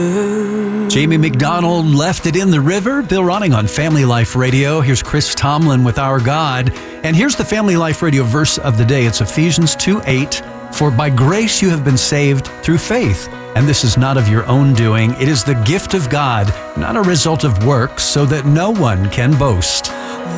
Jamie McDonald left it in the river. Bill Ronning on Family Life Radio. Here's Chris Tomlin with Our God. And here's the Family Life Radio verse of the day. It's Ephesians 2:8. For by grace you have been saved through faith. And this is not of your own doing. It is the gift of God, not a result of works, so that no one can boast.